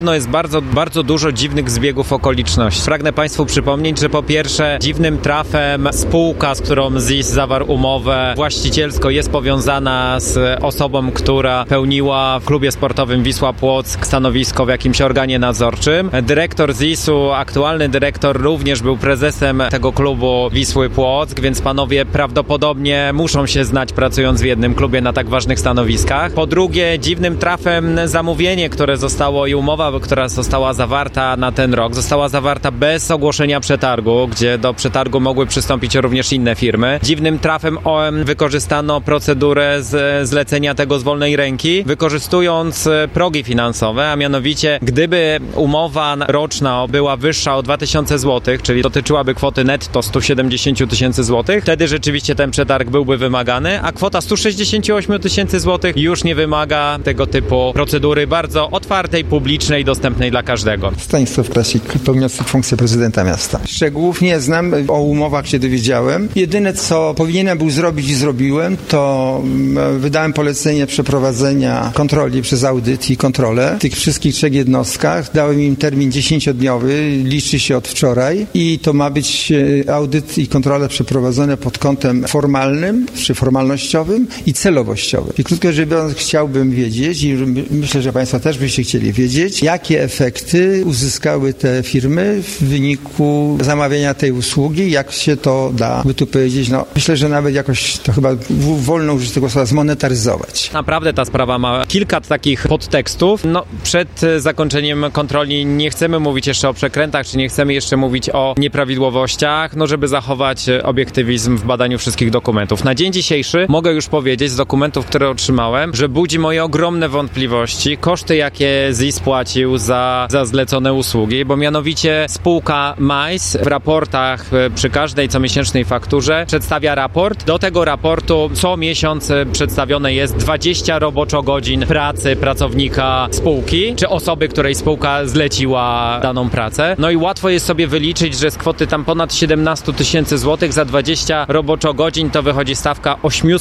No jest bardzo dużo dziwnych zbiegów okoliczności. Pragnę Państwu przypomnieć, że po pierwsze dziwnym trafem spółka, z którą ZIS zawarł umowę właścicielsko, jest powiązana z osobą, która pełniła w klubie sportowym Wisła Płock stanowisko w jakimś organie nadzorczym. Dyrektor ZIS-u, aktualny dyrektor, również był prezesem tego klubu Wisły Płock, więc panowie prawdopodobnie muszą się znać, pracując w jednym klubie na tak ważnych stanowiskach. Po drugie, dziwnym trafem zamówienie, które zostało i umowa, która została zawarta na ten rok, została zawarta bez ogłoszenia przetargu, gdzie do przetargu mogły przystąpić również inne firmy. Dziwnym trafem wykorzystano procedurę zlecenia tego z wolnej ręki, wykorzystując progi finansowe, a mianowicie gdyby umowa roczna była wyższa o 2000 zł, czyli dotyczyłaby kwoty netto 170 tysięcy złotych, wtedy rzeczywiście ten przetarg byłby wymagany, a kwota 168 tysięcy złotych już nie wymaga tego typu procedury bardzo otwartej, publicznej, dostępnej dla każdego. Stanisław Krasik, pełniący funkcję prezydenta miasta. Szczegółów nie znam, o umowach się dowiedziałem. Jedyne, co powinienem był zrobić i zrobiłem, to wydałem polecenie przeprowadzenia kontroli przez audyt i kontrolę w tych wszystkich 3 jednostkach. Dałem im termin 10-dniowy, liczy się od wczoraj i to ma być audyt i kontrola przeprowadzone pod kątem formalnym, czy formalnościowym i celowościowym. I krótko rzecz biorąc, chciałbym wiedzieć i myślę, że Państwo też byście chcieli wiedzieć, jakie efekty uzyskały te firmy w wyniku zamawiania tej usługi, jak się to da, by tu powiedzieć, myślę, że nawet jakoś to chyba wolno użyć tego słowa, zmonetaryzować. Naprawdę ta sprawa ma kilka takich podtekstów. Przed zakończeniem kontroli nie chcemy mówić jeszcze o przekrętach, czy nie chcemy jeszcze mówić o nieprawidłowościach, żeby zachować obiektywizm w badaniu wszystkich dokumentów. Na dzień dzisiejszy mogę już powiedzieć z dokumentów, które otrzymałem, że budzi moje ogromne wątpliwości koszty, jakie ZIS płacił za zlecone usługi, bo mianowicie spółka MAIS w raportach przy każdej comiesięcznej fakturze przedstawia raport. Do tego raportu co miesiąc przedstawione jest 20 roboczo-godzin pracy pracownika spółki, czy osoby, której spółka zleciła daną pracę. I łatwo jest sobie wyliczyć, że z kwoty tam ponad 17 tysięcy złotych za 20 roboczo-godzin to wychodzi stawka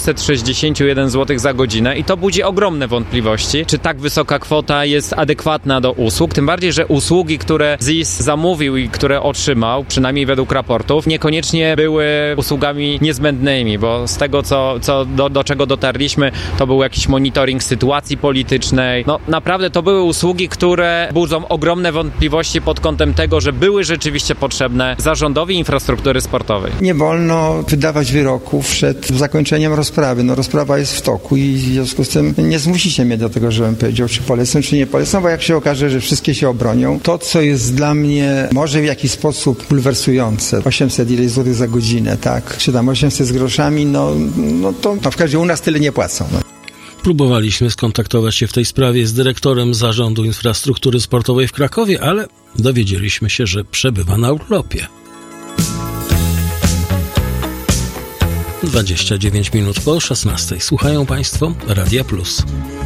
861 zł za godzinę i to budzi ogromne wątpliwości, czy tak wysoka kwota jest adekwatna do usług, tym bardziej, że usługi, które ZIS zamówił i które otrzymał, przynajmniej według raportów, niekoniecznie były usługami niezbędnymi, bo z tego, do czego dotarliśmy, to był jakiś monitoring sytuacji politycznej. Naprawdę to były usługi, które budzą ogromne wątpliwości pod kątem tego, że były rzeczywiście potrzebne zarządowi infrastruktury sportowej. Nie wolno wydawać wyroków przed zakończeniem rozprawy. Rozprawa jest w toku i w związku z tym nie zmusicie mnie do tego, żebym powiedział, czy polecam, czy nie polecam, bo jak się okaże, że wszystkie się obronią, to, co jest dla mnie może w jakiś sposób bulwersujące, 800 ileś złotych za godzinę, tak, czy tam 800 z groszami, to w każdym razie u nas tyle nie płacą. Próbowaliśmy skontaktować się w tej sprawie z dyrektorem Zarządu Infrastruktury Sportowej w Krakowie, ale dowiedzieliśmy się, że przebywa na urlopie. 29 minut po 16. Słuchają Państwo Radia Plus.